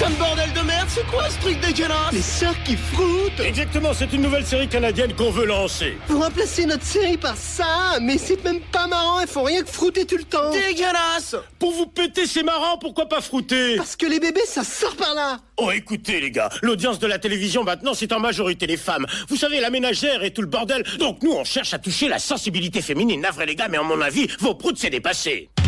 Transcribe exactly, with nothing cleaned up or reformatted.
Putain de bordel de merde, c'est quoi ce truc dégueulasse? Les sœurs qui froutent. Exactement, c'est une nouvelle série canadienne qu'on veut lancer. Vous remplacez notre série par ça? Mais c'est même pas marrant, elles font rien que frouter tout le temps. Dégueulasse! Pour vous péter, c'est marrant, pourquoi pas frouter? Parce que les bébés, ça sort par là. Oh, écoutez, les gars, l'audience de la télévision maintenant, c'est en majorité les femmes. Vous savez, la ménagère et tout le bordel. Donc nous, on cherche à toucher la sensibilité féminine. Navré, les gars, mais à mon avis, vos proutes, c'est dépassé.